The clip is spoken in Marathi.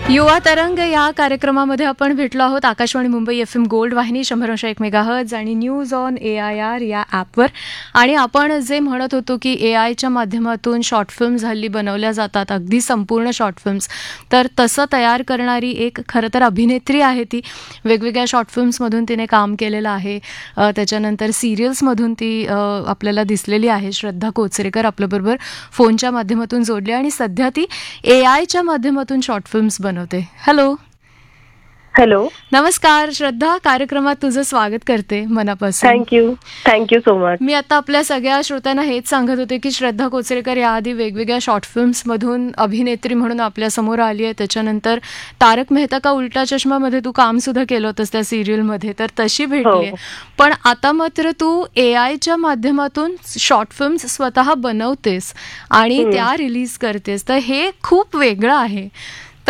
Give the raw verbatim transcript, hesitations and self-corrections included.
युवा तरंग या कार्यक्रमामध्ये आपण भेटलो आहोत Akashvani Mumbai F M gold वाहिनी शंभर अंश एक मेगाहर्ट्झ आणि news on A I R या ॲपवर. आणि आपण जे म्हणत होतो की ए आयच्या माध्यमातून शॉर्ट फिल्म्स हल्ली बनवल्या जातात, अगदी संपूर्ण शॉर्ट फिल्म्स. तर तसं तयार करणारी एक खरं तर अभिनेत्री आहे ती. वेगवेगळ्या शॉर्ट फिल्म्समधून तिने काम केलेलं आहे. त्याच्यानंतर सिरियल्समधून ती आपल्याला दिसलेली आहे. श्रद्धा कोचरेकर आपल्याबरोबर फोनच्या माध्यमातून जोडली आणि सध्या ती ए आयच्या माध्यमातून शॉर्ट फिल्म्स बनवते. हॅलो हॅलो नमस्कार श्रद्धा, कार्यक्रमात तुझं स्वागत करते मनापासून. Thank you thank you so much. मी आता आपल्या सगळ्या श्रोत्यांना हेच सांगत होते की श्रद्धा कोचरेकर याआधी वेगवेगळ्या शॉर्ट फिल्म्समधून अभिनेत्री म्हणून आपल्या समोर आली आहे. त्याच्यानंतर तारक मेहता का उलटा चष्मामध्ये तू काम सुद्धा केलं होतंस त्या सिरियलमध्ये, तर तशी भेटली आहे. पण आता मात्र तू ए आयच्या माध्यमातून शॉर्ट फिल्म्स स्वतः बनवतेस आणि त्या रिलीज करतेस, तर हे खूप वेगळं आहे.